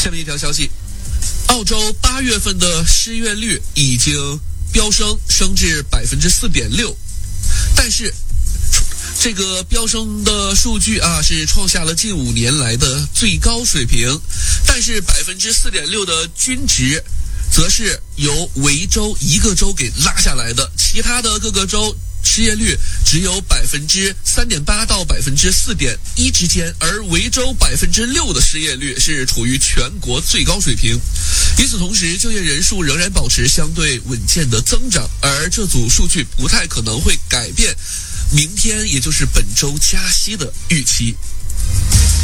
下面一条消息，澳洲8月份的失业率已经飙升至4.6%，但是这个飙升的数据是创下了近5年来的最高水平，但是4.6%的均值则是由维州一个州给拉下来的，其他的各个州失业率只有3.8%到4.1%之间，而维州6%的失业率是处于全国最高水平。与此同时，就业人数仍然保持相对稳健的增长，而这组数据不太可能会改变明天也就是本周加息的预期。